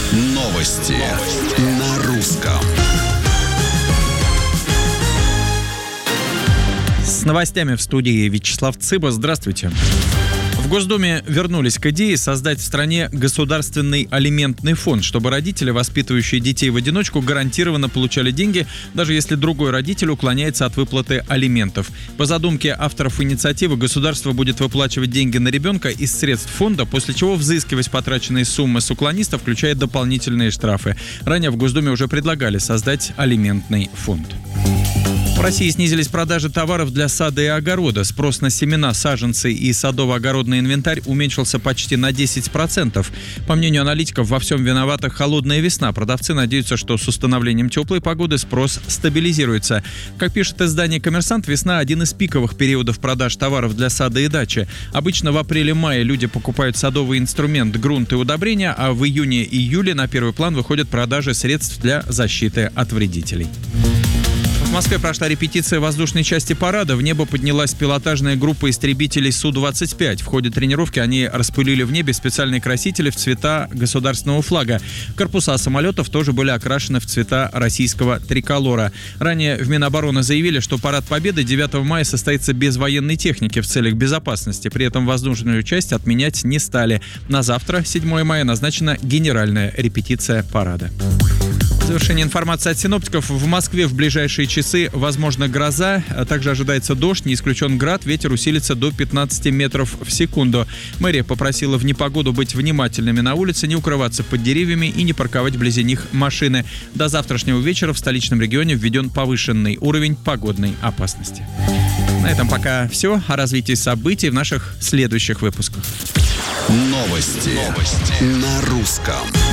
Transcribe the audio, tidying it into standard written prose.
Новости на русском. С новостями в студии Вячеслав Цыба. Здравствуйте. В Госдуме вернулись к идее создать в стране государственный алиментный фонд, чтобы родители, воспитывающие детей в одиночку, гарантированно получали деньги, даже если другой родитель уклоняется от выплаты алиментов. По задумке авторов инициативы, государство будет выплачивать деньги на ребенка из средств фонда, после чего взыскивать потраченные суммы с уклониста, включая дополнительные штрафы. Ранее в Госдуме уже предлагали создать алиментный фонд. В России снизились продажи товаров для сада и огорода. Спрос на семена, саженцы и садово-огородный инвентарь уменьшился почти на 10%. По мнению аналитиков, во всем виновата холодная весна. Продавцы надеются, что с установлением теплой погоды спрос стабилизируется. Как пишет издание «Коммерсант», весна – один из пиковых периодов продаж товаров для сада и дачи. Обычно в апреле-мае люди покупают садовый инструмент, грунт и удобрения, а в июне-июле на первый план выходят продажи средств для защиты от вредителей. В Москве прошла репетиция воздушной части парада. В небо поднялась пилотажная группа истребителей Су-25. В ходе тренировки они распылили в небе специальные красители в цвета государственного флага. Корпуса самолетов тоже были окрашены в цвета российского триколора. Ранее в Минобороны заявили, что парад Победы 9 мая состоится без военной техники в целях безопасности. При этом воздушную часть отменять не стали. На завтра, 7 мая, назначена генеральная репетиция парада. В завершение информации от синоптиков. В Москве в ближайшие часы возможна гроза, а также ожидается дождь, не исключен град, ветер усилится до 15 метров в секунду. Мэрия попросила в непогоду быть внимательными на улице, не укрываться под деревьями и не парковать вблизи них машины. До завтрашнего вечера в столичном регионе введен повышенный уровень погодной опасности. На этом пока все. О развитии событий в наших следующих выпусках. Новости на русском.